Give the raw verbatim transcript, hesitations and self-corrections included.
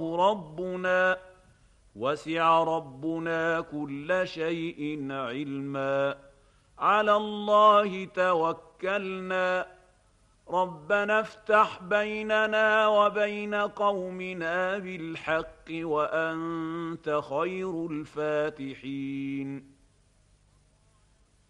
ربنا وسع ربنا كل شيء علما على الله توكلنا ربنا افتح بيننا وبين قومنا بالحق وأنت خير الفاتحين